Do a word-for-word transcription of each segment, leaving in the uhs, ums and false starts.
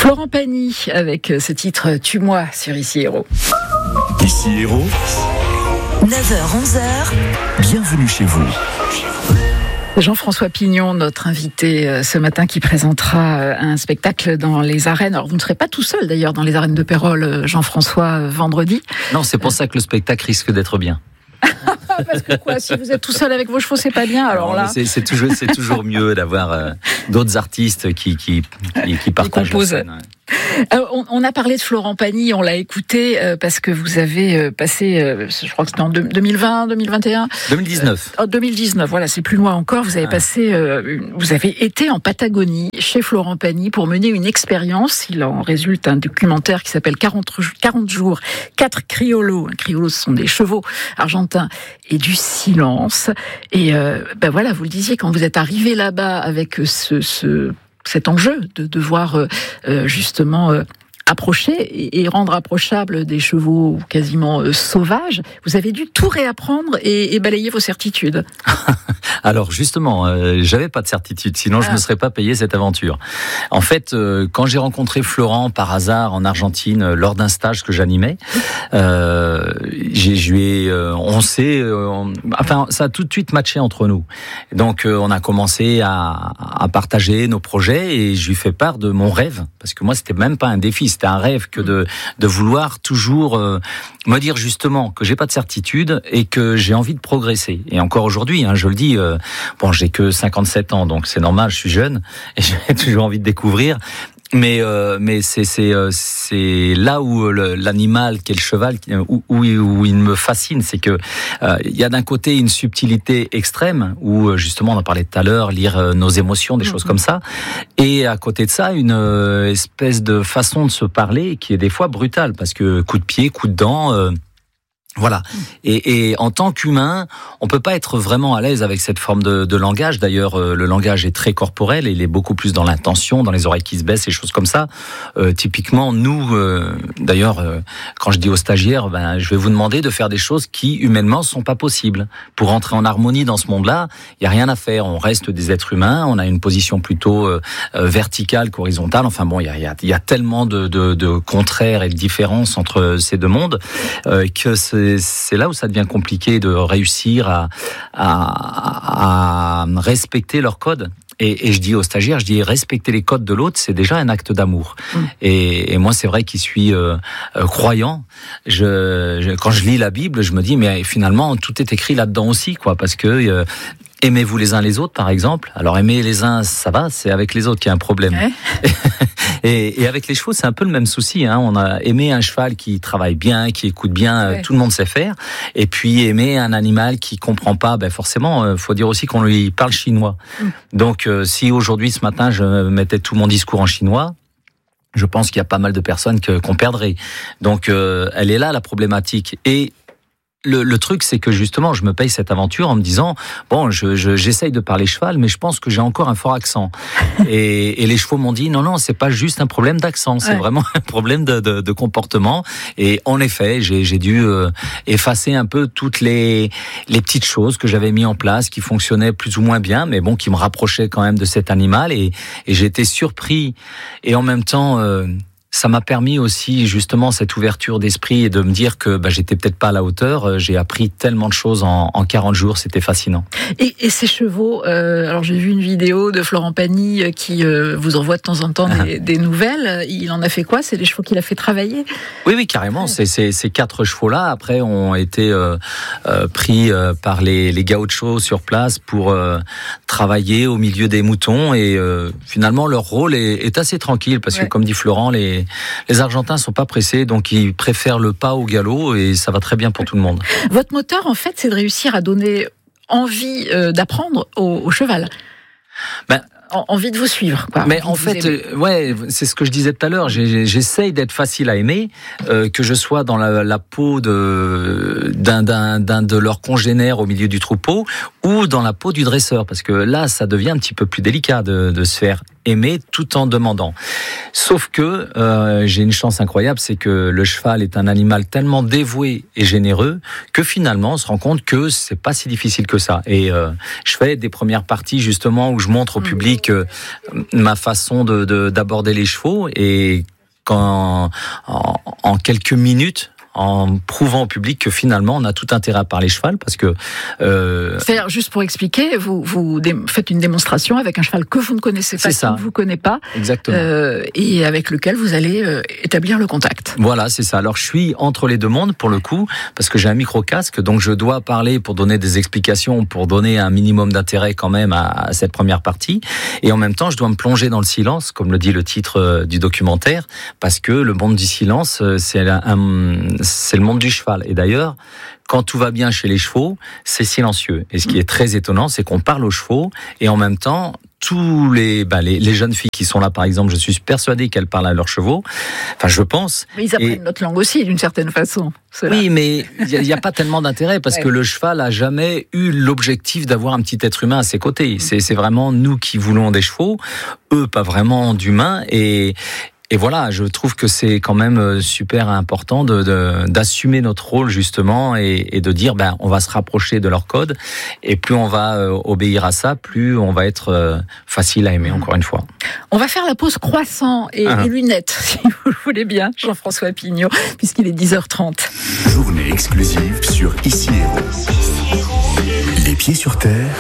Florent Pagny avec ce titre « Tue-moi » sur Ici Héros. Ici Héros, neuf heures onze heures, bienvenue chez vous. Jean-François Pignon, notre invité ce matin, qui présentera un spectacle dans les arènes. Alors, vous ne serez pas tout seul d'ailleurs dans les arènes de Pérols, Jean-François, vendredi. Non, c'est pour ça que le spectacle risque d'être bien. Parce que quoi, si vous êtes tout seul avec vos chevaux, c'est pas bien. Alors là, c'est, c'est toujours, c'est toujours mieux d'avoir euh, d'autres artistes qui qui qui, qui partagent la scène. Euh, on, on a parlé de Florent Pagny, on l'a écouté euh, parce que vous avez euh, passé, euh, je crois que c'était en deux mille vingt, deux mille vingt et un deux mille dix-neuf. Euh, deux mille dix-neuf, voilà, c'est plus loin encore. Vous avez ah. passé, euh, une, vous avez été en Patagonie chez Florent Pagny pour mener une expérience. Il en résulte un documentaire qui s'appelle quarante, quarante jours, quatre criolos. Un criolo, ce sont des chevaux argentins et du silence. Et euh, ben voilà, vous le disiez, quand vous êtes arrivé là-bas avec ce, ce cet enjeu de devoir euh, justement euh, approcher et rendre approchables des chevaux quasiment euh, sauvages, vous avez dû tout réapprendre et, et balayer vos certitudes. Alors justement, euh, j'avais pas de certitude, sinon ah. je me serais pas payé cette aventure. En fait, euh, quand j'ai rencontré Florent par hasard en Argentine euh, lors d'un stage que j'animais, euh, j'ai, je lui ai, euh, on s'est, euh, on, enfin ça a tout de suite matché entre nous. Donc euh, on a commencé à, à partager nos projets et je lui fais part de mon rêve, parce que moi c'était même pas un défi, c'était un rêve que de de vouloir toujours euh, me dire justement que j'ai pas de certitude et que j'ai envie de progresser. Et encore aujourd'hui, hein, je le dis. Euh, Bon, j'ai que cinquante-sept ans, donc c'est normal, je suis jeune et j'ai toujours envie de découvrir. Mais euh, mais c'est c'est c'est là où le, l'animal qu'est le cheval où, où où il me fascine, c'est que euh, il y a d'un côté une subtilité extrême où justement on en parlait tout à l'heure, lire nos émotions, des mmh. choses comme ça, et à côté de ça une euh, espèce de façon de se parler qui est des fois brutale parce que coup de pied, coup de dent. Euh, Voilà. Et, et en tant qu'humain, on peut pas être vraiment à l'aise avec cette forme de, de langage. D'ailleurs, euh, le langage est très corporel et il est beaucoup plus dans l'intention, dans les oreilles qui se baissent, et choses comme ça. Euh, typiquement, nous, euh, d'ailleurs, euh, quand je dis aux stagiaires, ben, je vais vous demander de faire des choses qui, humainement, sont pas possibles. Pour entrer en harmonie dans ce monde-là, il y a rien à faire. On reste des êtres humains. On a une position plutôt euh, verticale qu'horizontale. Enfin bon, il y a, il y a, il y a tellement de, de, de contraires et de différences entre ces deux mondes euh, que c'est c'est là où ça devient compliqué de réussir à, à, à respecter leurs codes. Et, et je dis aux stagiaires, je dis respecter les codes de l'autre, c'est déjà un acte d'amour. Mmh. Et, et moi, c'est vrai qu'il suis euh, euh, croyant. Je, je, quand je lis la Bible, je me dis, mais finalement, tout est écrit là-dedans aussi, quoi, parce que euh, aimez-vous les uns les autres, par exemple. Alors aimer les uns, ça va, c'est avec les autres qu'il y a un problème. Ouais. et, et avec les chevaux, c'est un peu le même souci. Hein. On a aimé un cheval qui travaille bien, qui écoute bien, ouais. Tout le monde sait faire. Et puis aimer un animal qui comprend pas, ben forcément, euh, faut dire aussi qu'on lui parle chinois. Mm. Donc euh, si aujourd'hui, ce matin, je mettais tout mon discours en chinois, je pense qu'il y a pas mal de personnes que, qu'on perdrait. Donc euh, elle est là la problématique. Et Le, le truc, c'est que justement, je me paye cette aventure en me disant, bon, je, je, j'essaye de parler cheval, mais je pense que j'ai encore un fort accent. Et, et les chevaux m'ont dit, non, non, c'est pas juste un problème d'accent, c'est ouais. vraiment un problème de, de, de comportement. Et en effet, j'ai, j'ai dû euh, effacer un peu toutes les, les petites choses que j'avais mis en place, qui fonctionnaient plus ou moins bien, mais bon, qui me rapprochaient quand même de cet animal. Et, et j'ai été surpris. Et en même temps... Euh, ça m'a permis aussi justement cette ouverture d'esprit et de me dire que bah, j'étais peut-être pas à la hauteur. J'ai appris tellement de choses en, en quarante jours, c'était fascinant. Et, et ces chevaux, euh, alors j'ai vu une vidéo de Florent Pagny qui euh, vous envoie de temps en temps des, des nouvelles. Il en a fait quoi ? C'est des chevaux qu'il a fait travailler ? Oui, oui, carrément. C'est, c'est, ces quatre chevaux-là, après, ont été euh, euh, pris euh, par les, les gauchos sur place pour euh, travailler au milieu des moutons. Et euh, finalement, leur rôle est, est assez tranquille parce ouais. que, comme dit Florent, les Les Argentins sont pas pressés, donc ils préfèrent le pas au galop et ça va très bien pour tout le monde. Votre moteur, en fait, c'est de réussir à donner envie euh, d'apprendre au, au cheval. Ben, envie de vous suivre, quoi. Mais en fait, euh, ouais, c'est ce que je disais tout à l'heure. J'ai, j'essaye d'être facile à aimer, euh, que je sois dans la, la peau de d'un, d'un d'un de leurs congénères au milieu du troupeau ou dans la peau du dresseur, parce que là, ça devient un petit peu plus délicat de, de se faire aimer tout en demandant. Sauf que euh, j'ai une chance incroyable, c'est que le cheval est un animal tellement dévoué et généreux que finalement on se rend compte que c'est pas si difficile que ça. Et euh, je fais des premières parties justement où je montre au public euh, ma façon de, de, d'aborder les chevaux, et quand en, en quelques minutes, en prouvant au public que finalement on a tout intérêt à parler cheval, parce que euh... c'est-à-dire, juste pour expliquer, vous vous dé- faites une démonstration avec un cheval que vous ne connaissez pas, c'est que vous ne connaissez pas, exactement, euh, et avec lequel vous allez euh, établir le contact. Voilà, c'est ça. Alors je suis entre les deux mondes pour le coup, parce que j'ai un micro casque, donc je dois parler pour donner des explications, pour donner un minimum d'intérêt quand même à, à cette première partie, et en même temps je dois me plonger dans le silence, comme le dit le titre euh, du documentaire, parce que le monde du silence, euh, c'est un, un c'est le monde du cheval. Et d'ailleurs, quand tout va bien chez les chevaux, c'est silencieux. Et ce qui est très étonnant, c'est qu'on parle aux chevaux, et en même temps, tous les, ben les, les jeunes filles qui sont là, par exemple, je suis persuadé qu'elles parlent à leurs chevaux. Enfin, je pense. Mais ils apprennent et... notre langue aussi, d'une certaine façon. Cela. Oui, mais il n'y a, a pas tellement d'intérêt, parce ouais. que le cheval a jamais eu l'objectif d'avoir un petit être humain à ses côtés. Mmh. C'est, c'est vraiment nous qui voulons des chevaux, eux pas vraiment d'humains, et Et voilà, je trouve que c'est quand même super important de, de, d'assumer notre rôle justement, et, et de dire ben on va se rapprocher de leur code, et plus on va euh, obéir à ça, plus on va être euh, facile à aimer, encore une fois. On va faire la pause croissant et, ah. et lunettes, si vous le voulez bien, Jean-François Pignot, puisqu'il est dix heures trente. Journée exclusive sur Ici Héros. Les pieds sur terre,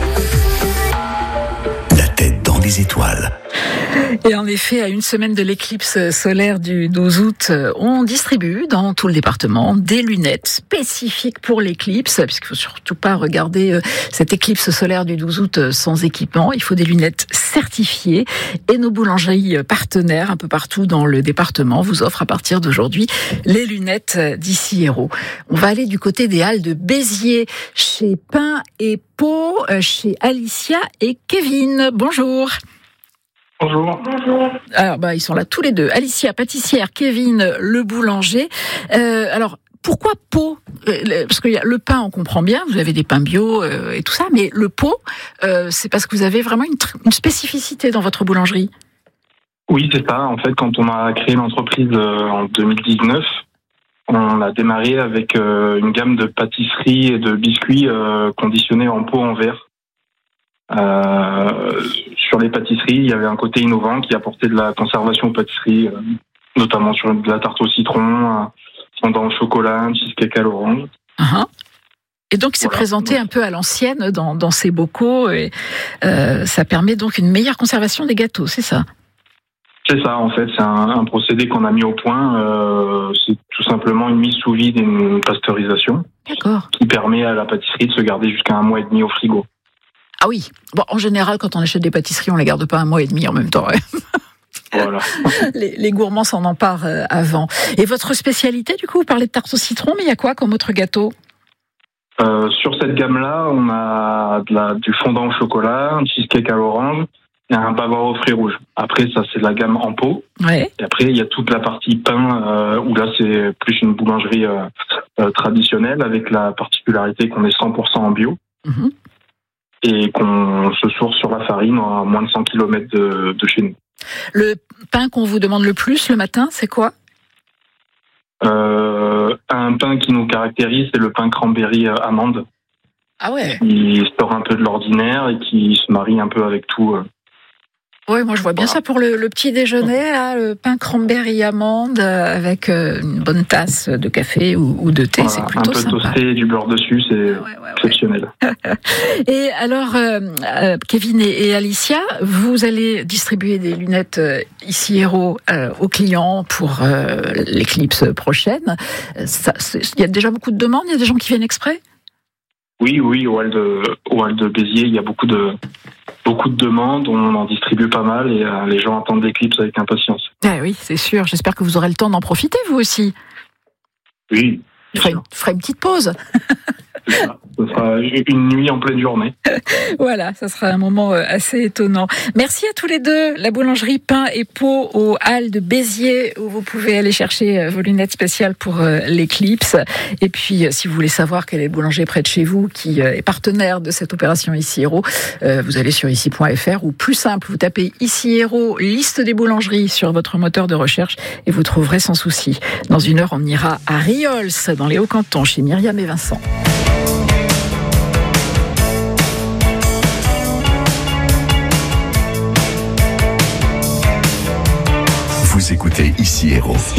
la tête dans les étoiles. Et en effet, à une semaine de l'éclipse solaire du douze août, on distribue dans tout le département des lunettes spécifiques pour l'éclipse, puisqu'il ne faut surtout pas regarder cette éclipse solaire du douze août sans équipement. Il faut des lunettes certifiées, et nos boulangeries partenaires un peu partout dans le département vous offrent à partir d'aujourd'hui les lunettes d'Ici Héros. On va aller du côté des Halles de Béziers, chez Pain et Pot, chez Alicia et Kevin. Bonjour. Bonjour. Bonjour. Alors, bah, ils sont là tous les deux. Alicia, pâtissière, Kevin, le boulanger. Euh, alors, pourquoi pot ? Parce que le pain, on comprend bien, vous avez des pains bio euh, et tout ça, mais le pot, euh, c'est parce que vous avez vraiment une, une spécificité dans votre boulangerie. Oui, c'est ça. En fait, quand on a créé l'entreprise euh, en deux mille dix-neuf, on a démarré avec euh, une gamme de pâtisseries et de biscuits euh, conditionnés en pot en verre. Euh, sur les pâtisseries, il y avait un côté innovant qui apportait de la conservation aux pâtisseries, euh, notamment sur de la tarte au citron, un fondant au chocolat, un cheesecake à l'orange. Uh-huh. Et donc, il s'est voilà. présenté donc un peu à l'ancienne dans, dans ces bocaux, et euh, ça permet donc une meilleure conservation des gâteaux, c'est ça ? C'est ça, en fait, c'est un, un procédé qu'on a mis au point. Euh, c'est tout simplement une mise sous vide et une pasteurisation. D'accord. Qui permet à la pâtisserie de se garder jusqu'à un mois et demi au frigo. Ah oui. Bon, en général, quand on achète des pâtisseries, on les garde pas un mois et demi en même temps. Ouais. Voilà. les, les gourmands s'en emparent euh, avant. Et votre spécialité, du coup, vous parlez de tarte au citron, mais il y a quoi comme autre gâteau ? euh, Sur cette gamme-là, on a de la, du fondant au chocolat, un cheesecake à l'orange et un bavarois aux fruits rouges. Après, ça, c'est de la gamme en pot. Ouais. Et après, il y a toute la partie pain, euh, où là, c'est plus une boulangerie euh, euh, traditionnelle, avec la particularité qu'on est cent pour cent en bio. Mm-hmm. Et qu'on se source sur la farine à moins de cent kilomètres de, de chez nous. Le pain qu'on vous demande le plus le matin, c'est quoi ? euh, Un pain qui nous caractérise, c'est le pain cranberry amande. Ah ouais. Qui sort un peu de l'ordinaire et qui se marie un peu avec tout. Euh. Oui, moi je vois bien voilà. ça pour le, le petit déjeuner, là, le pain cranberry amande avec une bonne tasse de café ou, ou de thé, voilà, c'est plutôt sympa. Un peu sympa. Toasté, du beurre dessus, c'est ouais, ouais, ouais, exceptionnel. Ouais. Et alors, euh, Kevin et, et Alicia, vous allez distribuer des lunettes euh, Ici Héros euh, aux clients pour euh, l'éclipse prochaine. Il y a déjà beaucoup de demandes, il y a des gens qui viennent exprès ? Oui, oui, au hall de, au hall de Béziers, il y a beaucoup de... Beaucoup de demandes, on en distribue pas mal et euh, les gens attendent l'éclipse avec impatience. Ah oui, c'est sûr. J'espère que vous aurez le temps d'en profiter, vous aussi. Oui. Vous ferez une, ferez une petite pause. Ce sera une nuit en pleine journée. Voilà, ça sera un moment assez étonnant. Merci à tous les deux. La boulangerie Pain et Pot aux Halles de Béziers, où vous pouvez aller chercher vos lunettes spéciales pour l'éclipse. Et puis, si vous voulez savoir quel est le boulanger près de chez vous qui est partenaire de cette opération Ici Héros, vous allez sur ici point f r ou plus simple, vous tapez Ici Héros, liste des boulangeries sur votre moteur de recherche et vous trouverez sans souci. Dans une heure, on ira à Riols, dans les Hauts-Cantons, chez Myriam et Vincent. Vous écoutez Ici Héros.